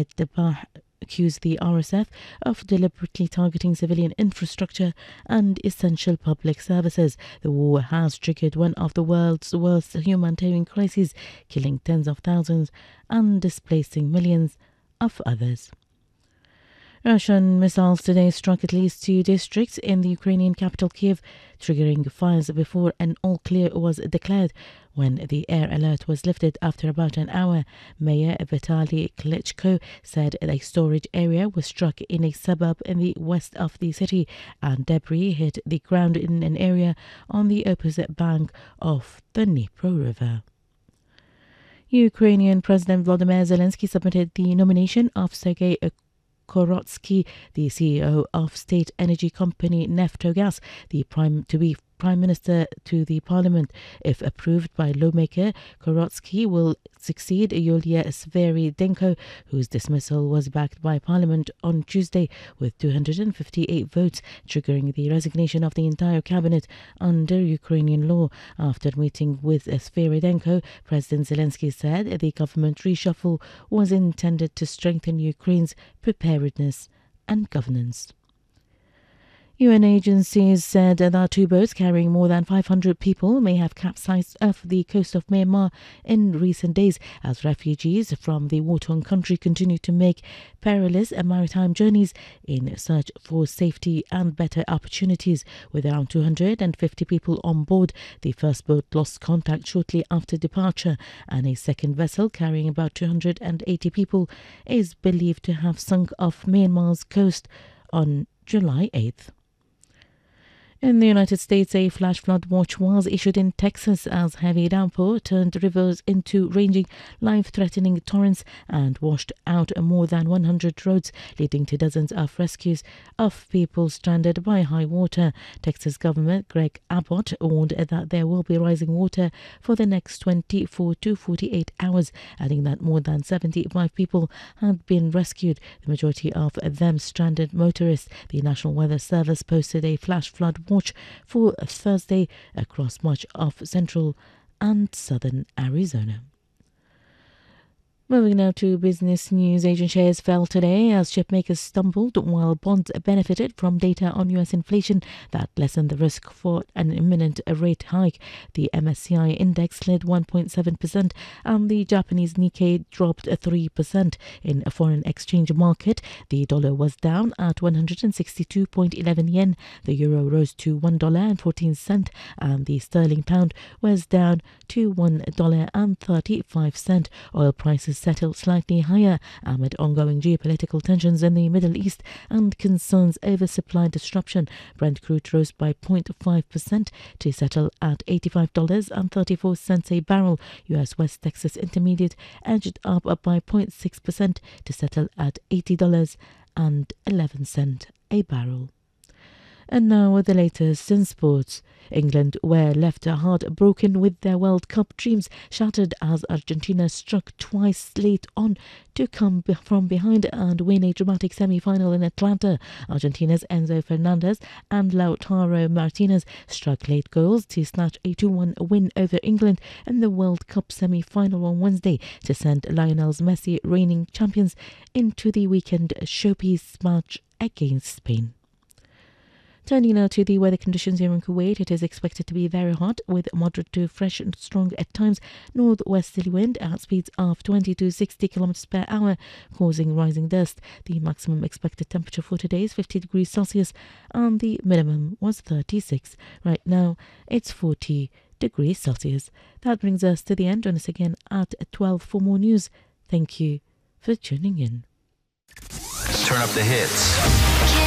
Debah accused the RSF of deliberately targeting civilian infrastructure and essential public services. The war has triggered one of the world's worst humanitarian crises, killing tens of thousands and displacing millions of others. Russian missiles today struck at least 2 districts in the Ukrainian capital Kiev, triggering fires before an all-clear was declared. When the air alert was lifted after about an hour, Mayor Vitaly Klitschko said a storage area was struck in a suburb in the west of the city, and debris hit the ground in an area on the opposite bank of the Dnipro River. Ukrainian President Volodymyr Zelensky submitted the nomination of Sergei Korotsky, the CEO of state energy company Naftogaz, to be Prime Minister to the Parliament. If approved by lawmaker, Korotsky will succeed Yulia Sviridenko, whose dismissal was backed by Parliament on Tuesday with 258 votes, triggering the resignation of the entire cabinet under Ukrainian law. After meeting with Sviridenko, President Zelensky said the government reshuffle was intended to strengthen Ukraine's preparedness and governance. UN agencies said that 2 boats carrying more than 500 people may have capsized off the coast of Myanmar in recent days as refugees from the war-torn country continue to make perilous maritime journeys in search for safety and better opportunities. With around 250 people on board, the first boat lost contact shortly after departure, and a second vessel carrying about 280 people is believed to have sunk off Myanmar's coast on July 8th. In the United States, a flash flood watch was issued in Texas as heavy downpour turned rivers into raging, life-threatening torrents and washed out more than 100 roads, leading to dozens of rescues of people stranded by high water. Texas Governor Greg Abbott warned that there will be rising water for the next 24 to 48 hours, adding that more than 75 people had been rescued, the majority of them stranded motorists. The National Weather Service posted a flash flood watch for Thursday across much of central and southern Arizona. Moving now to business news. Asian shares fell today as chipmakers stumbled while bonds benefited from data on U.S. inflation that lessened the risk for an imminent rate hike. The MSCI index slid 1.7% and the Japanese Nikkei dropped 3%. In a foreign exchange market, the dollar was down at 162.11 yen, the euro rose to $1.14 and the sterling pound was down to $1.35. Oil prices settled slightly higher amid ongoing geopolitical tensions in the Middle East and concerns over supply disruption. Brent crude rose by 0.5% to settle at $85.34 a barrel. U.S. West Texas Intermediate edged up by 0.6% to settle at $80.11 a barrel. And now with the latest in sports. England were left heartbroken with their World Cup dreams shattered as Argentina struck twice late on to come from behind and win a dramatic semi-final in Atlanta. Argentina's Enzo Fernandez and Lautaro Martinez struck late goals to snatch a 2-1 win over England in the World Cup semi-final on Wednesday to send Lionel Messi, reigning champions, into the weekend showpiece match against Spain. Turning now to the weather conditions here in Kuwait, it is expected to be very hot with moderate to fresh and strong at times northwesterly wind at speeds of 20 to 60 km per hour, causing rising dust. The maximum expected temperature for today is 50 degrees Celsius and the minimum was 36. Right now, it's 40 degrees Celsius. That brings us to the end. Join us again at 12 for more news. Thank you for tuning in. Turn up the hits.